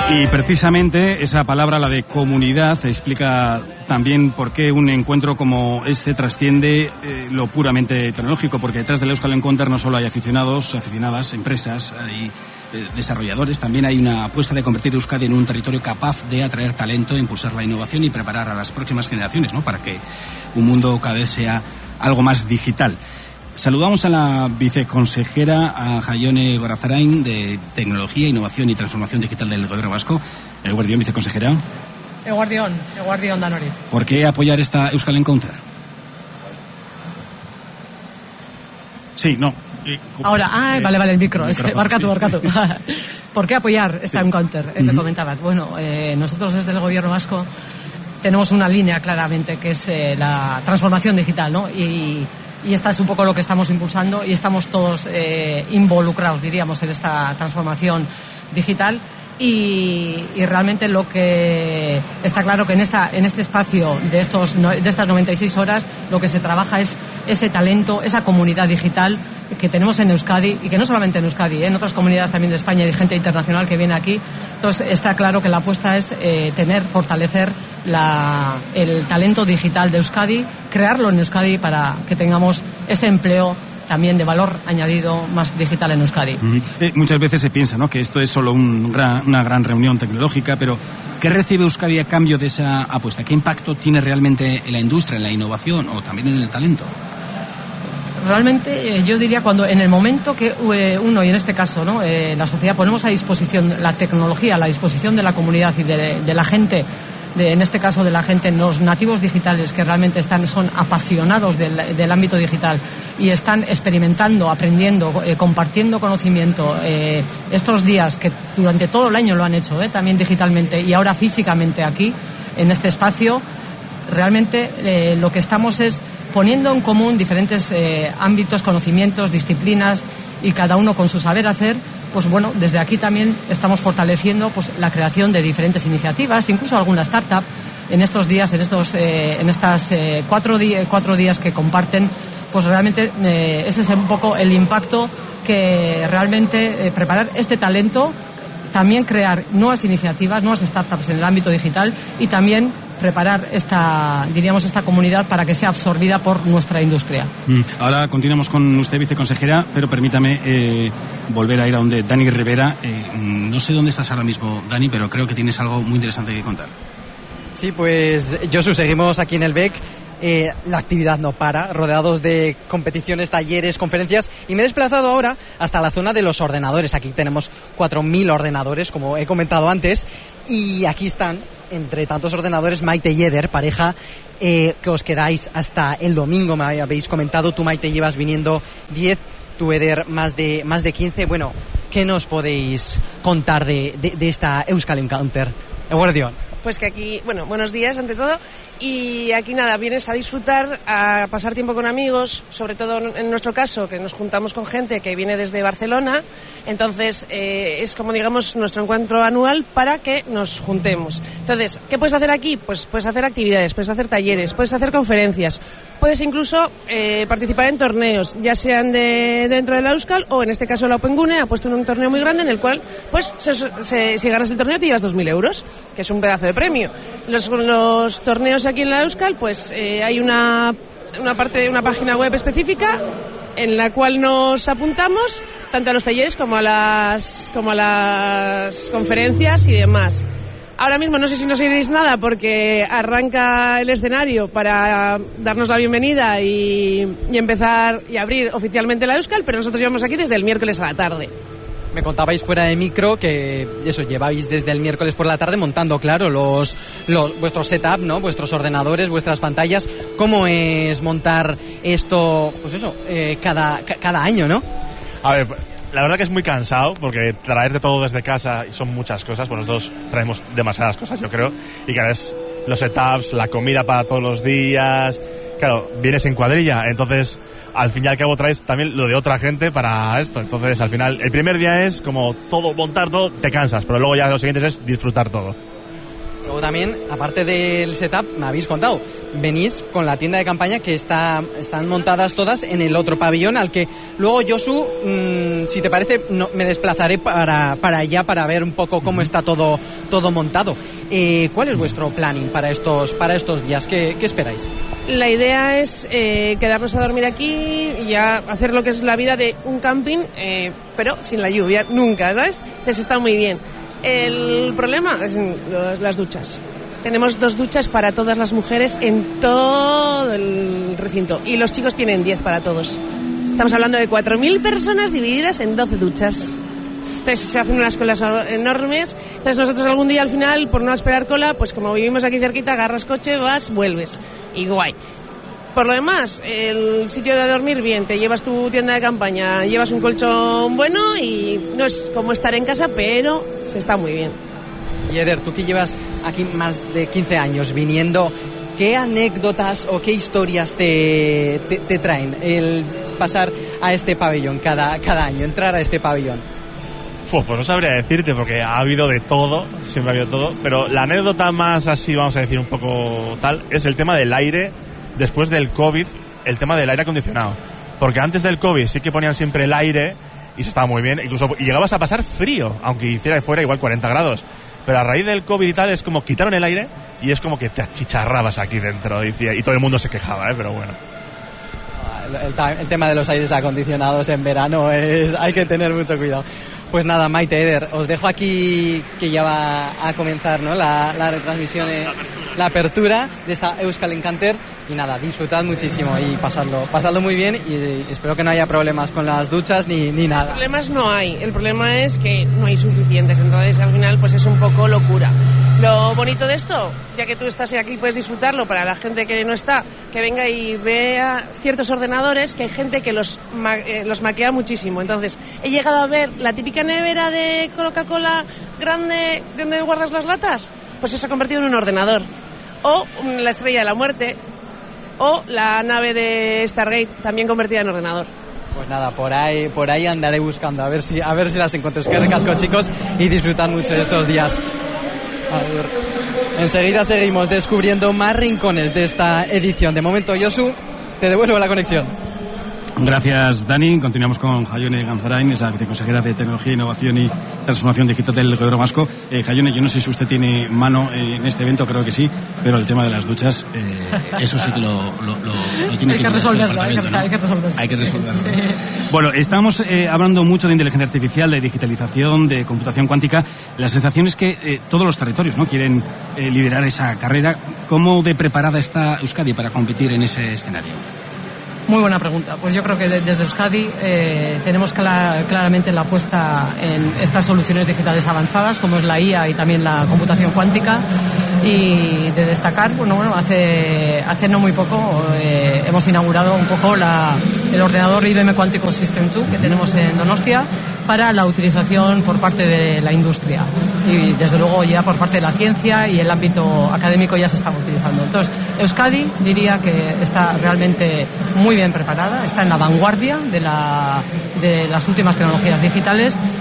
Y precisamente esa palabra, la de comunidad, explica también por qué un encuentro como este trasciende lo puramente tecnológico, porque detrás del Euskal Encounter no solo hay aficionados, aficionadas, empresas, hay desarrolladores, también hay una apuesta de convertir Euskadi en un territorio capaz de atraer talento, impulsar la innovación y preparar a las próximas generaciones, ¿no?, para que un mundo cada vez sea algo más digital. Saludamos a la viceconsejera, a Jaione Gorazarain, de Tecnología, Innovación y Transformación Digital del Gobierno Vasco. Eguerdión, viceconsejera. Eguerdión Danori. ¿Por qué apoyar esta Euskal Encounter? Sí, no. Ahora, vale, el micro. Marca tú. ¿Por qué apoyar esta Encounter? Me comentabas. Bueno, nosotros desde el Gobierno Vasco tenemos una línea claramente que es la transformación digital, ¿no? Y esta es un poco lo que estamos impulsando y estamos todos involucrados, diríamos, en esta transformación digital y realmente lo que está claro que en este espacio de estas 96 horas lo que se trabaja es ese talento, esa comunidad digital que tenemos en Euskadi y que no solamente en Euskadi, en otras comunidades también de España hay gente internacional que viene aquí. Entonces está claro que la apuesta es fortalecer el talento digital de Euskadi, crearlo en Euskadi para que tengamos ese empleo también de valor añadido más digital en Euskadi. Muchas veces se piensa, ¿no?, que esto es solo una gran reunión tecnológica, pero ¿qué recibe Euskadi a cambio de esa apuesta? ¿Qué impacto tiene realmente en la industria, en la innovación o también en el talento? Realmente yo diría cuando en el momento que uno, y en este caso no la sociedad, ponemos a disposición la tecnología, a la disposición de la comunidad y de la gente, en este caso de la gente, los nativos digitales que realmente son apasionados del ámbito digital y están experimentando, aprendiendo, compartiendo conocimiento estos días que durante todo el año lo han hecho también digitalmente y ahora físicamente aquí en este espacio, realmente lo que estamos es poniendo en común diferentes ámbitos, conocimientos, disciplinas y cada uno con su saber hacer. Pues bueno, desde aquí también estamos fortaleciendo pues la creación de diferentes iniciativas, incluso alguna startup en estos días, en estas 4 días que comparten, pues realmente ese es un poco el impacto que realmente preparar este talento, también crear nuevas iniciativas, nuevas startups en el ámbito digital y también preparar esta comunidad para que sea absorbida por nuestra industria. Ahora continuamos con usted, viceconsejera, pero permítame volver a ir a donde Dani Rivera. No sé dónde estás ahora mismo, Dani, pero creo que tienes algo muy interesante que contar. Sí, pues Josu, seguimos aquí en el BEC. La actividad no para, rodeados de competiciones, talleres, conferencias, y me he desplazado ahora hasta la zona de los ordenadores. Aquí tenemos 4.000 ordenadores, como he comentado antes, y aquí están, entre tantos ordenadores, Maite y Eder, pareja que os quedáis hasta el domingo. Me habéis comentado, tú, Maite, llevas viniendo 10, tú, Eder, más de 15. Bueno, ¿qué nos podéis contar de esta Euskal Encounter? Eguerdión. Pues que aquí, bueno, buenos días ante todo, y aquí nada, vienes a disfrutar, a pasar tiempo con amigos, sobre todo en nuestro caso, que nos juntamos con gente que viene desde Barcelona, entonces es como digamos nuestro encuentro anual para que nos juntemos. Entonces, ¿qué puedes hacer aquí? Pues puedes hacer actividades, puedes hacer talleres, puedes hacer conferencias, puedes incluso participar en torneos, ya sean dentro de la Euskal o en este caso la Opengune ha puesto un torneo muy grande en el cual, pues si ganas el torneo te llevas 2.000 euros, que es un pedazo de premio. Los torneos aquí en la Euskal, pues hay una página web específica en la cual nos apuntamos tanto a los talleres como a las conferencias y demás. Ahora mismo no sé si nos oiréis nada porque arranca el escenario para darnos la bienvenida y empezar y abrir oficialmente la Euskal, pero nosotros llevamos aquí desde el miércoles a la tarde. Me contabais fuera de micro que eso, lleváis desde el miércoles por la tarde montando, claro, vuestros setup, ¿no? Vuestros ordenadores, vuestras pantallas. ¿Cómo es montar esto, pues eso, cada año, no? A ver, la verdad que es muy cansado porque traerte todo desde casa y son muchas cosas. Pues nosotros traemos demasiadas cosas, yo creo. Y cada vez los setups, la comida para todos los días. Claro, vienes en cuadrilla, entonces al fin y al cabo traes también lo de otra gente para esto. Entonces al final, el primer día es como todo, montar todo, te cansas, pero luego ya los siguientes es disfrutar todo. Luego también, aparte del setup, me habéis contado, venís con la tienda de campaña que están montadas todas en el otro pabellón, al que luego, Josu, si te parece, me desplazaré para allá para ver un poco cómo está todo montado. ¿Cuál es vuestro planning para estos días? ¿Qué esperáis? La idea es quedarnos a dormir aquí y ya hacer lo que es la vida de un camping, pero sin la lluvia, nunca, ¿sabes? Entonces está muy bien. El problema es las duchas. Tenemos 2 duchas para todas las mujeres en todo el recinto y los chicos tienen 10 para todos. Estamos hablando de 4.000 personas divididas en 12 duchas. Entonces se hacen unas colas enormes. Entonces nosotros algún día al final, por no esperar cola, pues como vivimos aquí cerquita, agarras coche, vas, vuelves. Y guay. Por lo demás, el sitio de dormir bien, te llevas tu tienda de campaña, llevas un colchón bueno y no es como estar en casa, pero se está muy bien. Y Eder, tú que llevas aquí más de 15 años viniendo, ¿qué anécdotas o qué historias te traen el pasar a este pabellón cada año, entrar a este pabellón? Pues no sabría decirte, porque ha habido de todo, siempre ha habido todo, pero la anécdota más así, vamos a decir un poco tal, es el tema del aire. Después del COVID, el tema del aire acondicionado. Porque antes del COVID sí que ponían siempre el aire y se estaba muy bien. Incluso y llegabas a pasar frío, aunque hiciera fuera igual 40 grados. Pero a raíz del COVID y tal, es como quitaron el aire y es como que te achicharrabas aquí dentro. Y todo el mundo se quejaba, pero bueno. El tema de los aires acondicionados en verano hay que tener mucho cuidado. Pues nada, Maite, Eder, os dejo aquí que ya va a comenzar, ¿no? la retransmisión, la apertura de esta Euskal Encanter. Y nada, disfrutad muchísimo y pasadlo muy bien y espero que no haya problemas con las duchas ni nada. Problemas no hay, el problema es que no hay suficientes, entonces al final pues es un poco locura. Lo bonito de esto, ya que tú estás aquí puedes disfrutarlo, para la gente que no está, que venga y vea ciertos ordenadores, que hay gente que los maquea muchísimo. Entonces he llegado a ver la típica nevera de Coca-Cola grande donde guardas las latas, pues eso se ha convertido en un ordenador. O la Estrella de la Muerte, o la nave de Stargate, también convertida en ordenador. Pues nada, por ahí andaré buscando, a ver si las encuentro. Es que recasco, chicos, y disfrutad mucho de estos días. A ver. Enseguida seguimos descubriendo más rincones de esta edición. De momento, Josu, te devuelvo la conexión. Gracias, Dani. Continuamos con Jaione Ganzarain, es la viceconsejera de Tecnología, Innovación y Transformación Digital del Gobierno Vasco. Jaione, yo no sé si usted tiene mano en este evento, creo que sí, pero el tema de las duchas, eso sí que lo tiene hay que resolverlo, hay que resolverlo. Hay que resolverlo. Sí. Bueno, estamos hablando mucho de inteligencia artificial, de digitalización, de computación cuántica. La sensación es que todos los territorios, ¿no?, quieren liderar esa carrera. ¿Cómo de preparada está Euskadi para competir en ese escenario? Muy buena pregunta. Pues yo creo que desde Euskadi tenemos claramente la apuesta en estas soluciones digitales avanzadas, como es la IA y también la computación cuántica. Y de destacar, bueno, hace no muy poco hemos inaugurado un poco el ordenador IBM Quantico System 2 que tenemos en Donostia para la utilización por parte de la industria. Y desde luego ya por parte de la ciencia y el ámbito académico ya se estaba utilizando. Entonces, Euskadi diría que está realmente muy bien preparada, está en la vanguardia de las últimas tecnologías digitales